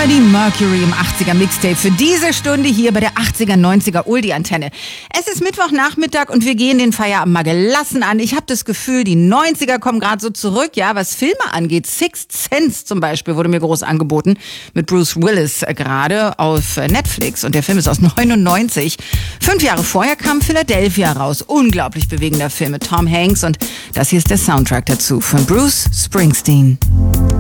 Freddie Mercury im 80er Mixtape für diese Stunde hier bei der 80er, 90er Oldie-Antenne. Es ist Mittwochnachmittag und wir gehen den Feierabend mal gelassen an. Ich habe das Gefühl, die 90er kommen gerade so zurück, ja, was Filme angeht. Sixth Sense zum Beispiel wurde mir groß angeboten mit Bruce Willis gerade auf Netflix und der Film ist aus 99. 5 Jahre vorher kam Philadelphia raus. Unglaublich bewegender Film mit Tom Hanks und das hier ist der Soundtrack dazu von Bruce Springsteen.